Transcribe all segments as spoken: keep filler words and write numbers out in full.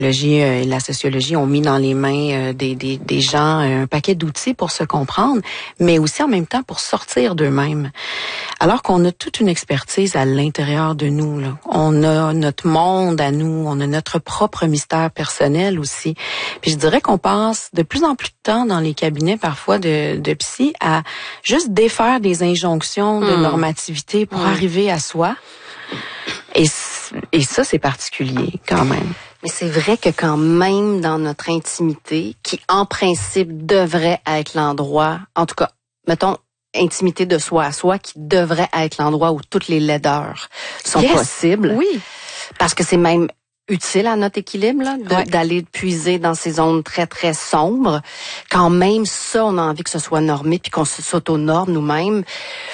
et la sociologie ont mis dans les mains des, des, des gens un paquet d'outils pour se comprendre, mais aussi en même temps pour sortir d'eux-mêmes. Alors qu'on a toute une expertise à l'intérieur de nous, là. On a notre monde à nous, on a notre propre mystère personnel aussi. Puis je dirais qu'on passe de plus en plus de temps dans les cabinets parfois de, de psy à juste défaire des injonctions de mmh. normativité pour mmh. arriver à soi. Et, et ça, c'est particulier quand même. Mais c'est vrai que quand même dans notre intimité, qui en principe devrait être l'endroit, en tout cas, mettons, intimité de soi à soi, qui devrait être l'endroit où toutes les laideurs sont yes. possibles. Oui. Parce que c'est même utile à notre équilibre, là, de, ouais. d'aller puiser dans ces zones très, très sombres. Quand même, ça, on a envie que ce soit normé puis qu'on s'auto-norme nous-mêmes.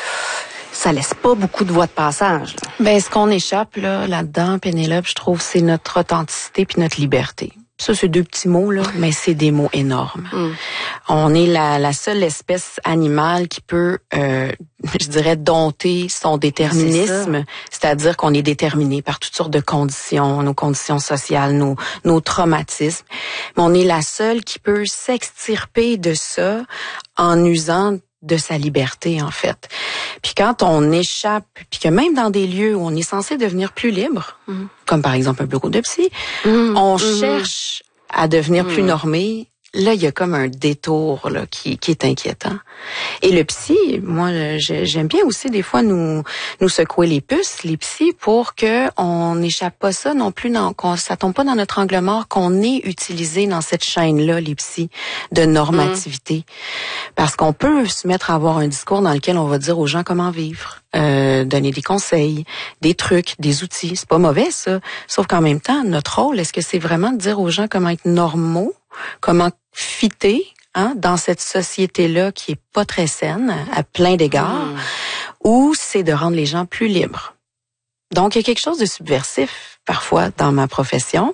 Ça laisse pas beaucoup de voie de passage. Là. Ben, ce qu'on échappe là, là-dedans, Pénélope, je trouve, c'est notre authenticité puis notre liberté. Ça, c'est deux petits mots, là, mais c'est des mots énormes. Mm. On est la, la seule espèce animale qui peut, euh, je dirais, dompter son déterminisme, c'est c'est-à-dire qu'on est déterminé par toutes sortes de conditions, nos conditions sociales, nos, nos traumatismes. Mais on est la seule qui peut s'extirper de ça en usant de sa liberté, en fait. Puis quand on échappe, puis que même dans des lieux où on est censé devenir plus libre, mmh. comme par exemple un bureau de psy, mmh. on mmh. cherche à devenir mmh. plus normé. Là, il y a comme un détour là qui, qui est inquiétant. Et le psy, moi, j'aime bien aussi des fois nous nous secouer les puces, les psys, pour que on n'échappe pas ça non plus, dans, qu'on ça tombe pas dans notre angle mort, qu'on est utilisé dans cette chaîne-là, les psys, de normativité. Mmh. Parce qu'on peut se mettre à avoir un discours dans lequel on va dire aux gens comment vivre, euh, donner des conseils, des trucs, des outils. C'est pas mauvais, ça. Sauf qu'en même temps, notre rôle, est-ce que c'est vraiment de dire aux gens comment être normaux, comment fitter hein, dans cette société-là qui est pas très saine à plein d'égards, mmh. ou c'est de rendre les gens plus libres. Donc, il y a quelque chose de subversif, parfois, dans ma profession,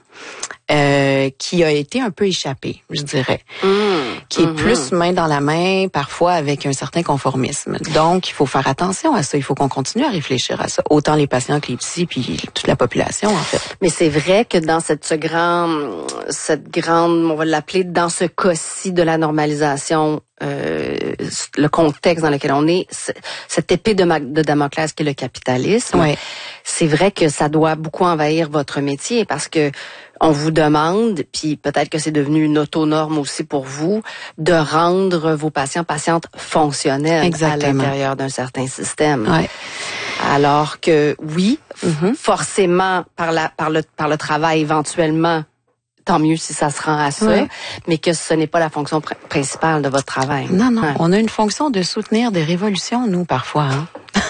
euh, qui a été un peu échappé, je dirais. Mmh. Qui est mmh. plus main dans la main, parfois avec un certain conformisme. Donc, il faut faire attention à ça. Il faut qu'on continue à réfléchir à ça. Autant les patients que les psys, puis toute la population, en fait. Mais c'est vrai que dans cette, ce grand, cette grande, on va l'appeler, dans ce cas-ci de la normalisation, euh, le contexte dans lequel on est, cette épée de, de Damoclès qui est le capitalisme, ouais. c'est vrai que ça doit beaucoup envahir votre métier parce que on vous demande, puis peut-être que c'est devenu une auto-norme aussi pour vous, de rendre vos patients, patientes fonctionnels Exactement. À l'intérieur d'un certain système. Ouais. Alors que oui, mm-hmm. forcément, par, la, par, le, par le travail éventuellement, tant mieux si ça se rend à ça, ouais. mais que ce n'est pas la fonction pr- principale de votre travail. Non, non, ouais. on a une fonction de soutenir des révolutions, nous, parfois. Hein?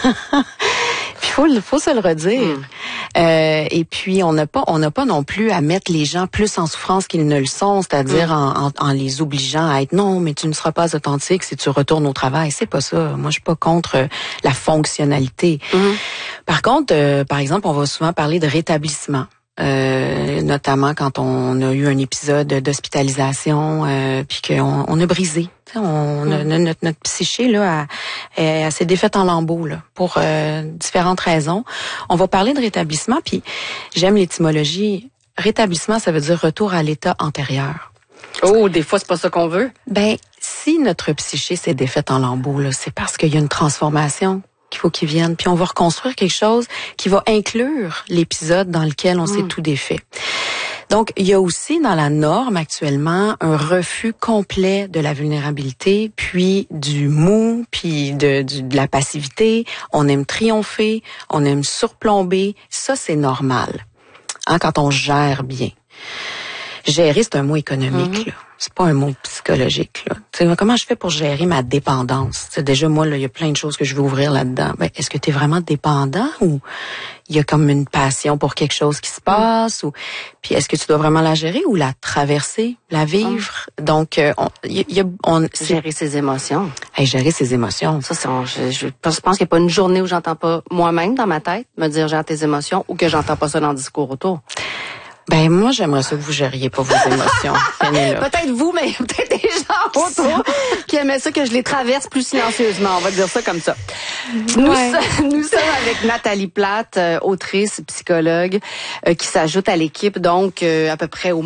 Puis faut, faut se le redire. Mm. Euh, et puis on n'a pas, on n'a pas non plus à mettre les gens plus en souffrance qu'ils ne le sont, c'est-à-dire mm. en, en, en les obligeant à être non, mais tu ne seras pas authentique si tu retournes au travail. C'est pas ça. Moi, je suis pas contre la fonctionnalité. Mm. Par contre, euh, par exemple, on va souvent parler de rétablissement. Euh, notamment quand on a eu un épisode d'hospitalisation euh, puis qu'on on a brisé. On a, mm. notre, notre psyché là, a, elle, elle s'est défaite en lambeaux là, pour euh, différentes raisons. On va parler de rétablissement, puis j'aime l'étymologie. Rétablissement, ça veut dire retour à l'état antérieur. Oh, des fois, c'est pas ça qu'on veut. Ben, si notre psyché s'est défaite en lambeaux, là, c'est parce qu'il y a une transformation qu'il faut qu'ils viennent. Puis on va reconstruire quelque chose qui va inclure l'épisode dans lequel on mmh. s'est tout défait. Donc, il y a aussi dans la norme actuellement un refus complet de la vulnérabilité, puis du mou, puis de, du, de la passivité. On aime triompher, on aime surplomber. Ça, c'est normal, hein, quand on gère bien. Gérer, c'est un mot économique, mmh. là. C'est pas un mot psychologique, là. Tu sais, comment je fais pour gérer ma dépendance? T'sais, déjà, moi, là, il y a plein de choses que je veux ouvrir là-dedans. Ben, est-ce que tu es vraiment dépendant ou il y a comme une passion pour quelque chose qui se passe? Mmh. Ou puis est-ce que tu dois vraiment la gérer ou la traverser, la vivre? Mmh. Donc, euh, on, y, y a, on gérer ses émotions. Hey, gérer ses émotions. Ça, c'est, on, je, je pense qu'il n'y a pas une journée où j'entends pas moi-même dans ma tête me dire gère tes émotions ou que j'entends pas ça dans le discours autour. Ben moi, j'aimerais ça que vous gériez pas vos émotions. Peut-être vous, mais peut-être des gens autour qui aimaient ça que je les traverse plus silencieusement. On va dire ça comme ça. Nous, ouais. so- nous sommes avec Nathalie Plate, euh, autrice, psychologue, euh, qui s'ajoute à l'équipe donc euh, à peu près au